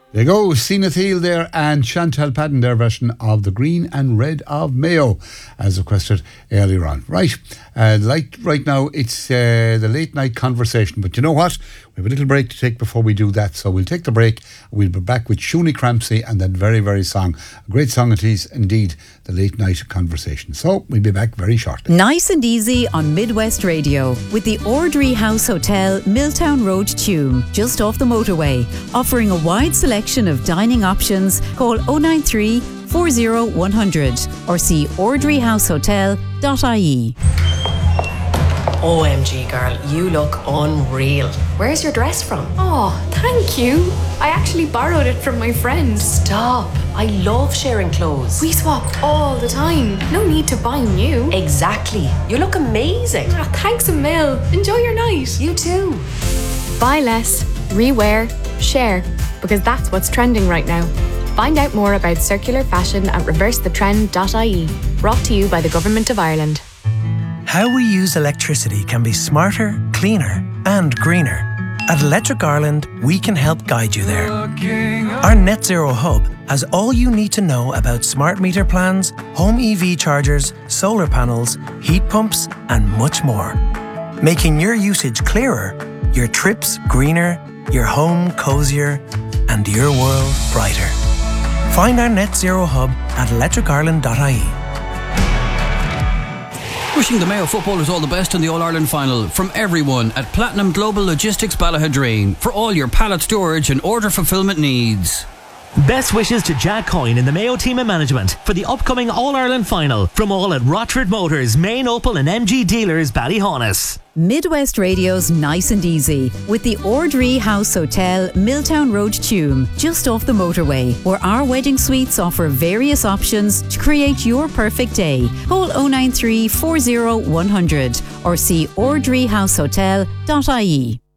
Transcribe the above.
There you go, Sina Thiel there and Chantal Padden, their version of The Green and Red of Mayo, as requested earlier on. Right, like right now, it's the late night conversation, but you know what? We have a little break to take before we do that, so we'll take the break. We'll be back with Shuni Crampsey and that very, very song. A great song it is indeed, the late night conversation. So we'll be back very shortly. Nice and easy on Midwest Radio with the Ordry House Hotel, Milltown Road, Tuam, just off the motorway, offering a wide selection of dining options. Call 093 40 100 or see ordryhousehotel.ie. OMG girl, you look unreal. Where's your dress from? Oh, thank you. I actually borrowed it from my friend. Stop. I love sharing clothes. We swap all the time. No need to buy new. Exactly. You look amazing. Thanks a mil. Enjoy your night. You too. Buy less, rewear, share, because that's what's trending right now. Find out more about circular fashion at reversethetrend.ie. Brought to you by the Government of Ireland. How we use electricity can be smarter, cleaner and greener. At Electric Ireland, we can help guide you there. Our Net Zero Hub has all you need to know about smart meter plans, home EV chargers, solar panels, heat pumps and much more. Making your usage clearer, your trips greener, your home cosier and your world brighter. Find our Net Zero Hub at electricireland.ie. Wishing the Mayo footballers all the best in the All-Ireland final from everyone at Platinum Global Logistics Ballahadreen for all your pallet storage and order fulfilment needs. Best wishes to Jack Coyne in the Mayo team and management for the upcoming All-Ireland final from all at Rochford Motors, Main Opel and MG dealers Ballyhonus. Midwest Radio's Nice and Easy with the Ordry House Hotel, Milltown Road, Tuam, just off the motorway, where our wedding suites offer various options to create your perfect day. Call 093 40 100 or see ordryhousehotel.ie.